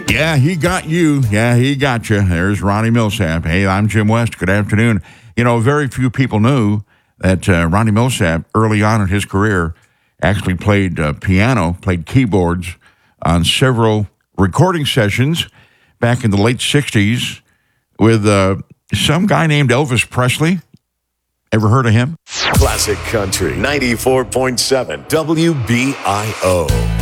Yeah, he got you. Yeah, he got you. There's Ronnie Millsap. Hey, I'm Jim West. Good afternoon. You know, very few people knew that Ronnie Millsap, early on in his career, actually played piano, played keyboards on several recording sessions back in the late 60s with some guy named Elvis Presley. Ever heard of him? Classic Country 94.7 WBIO.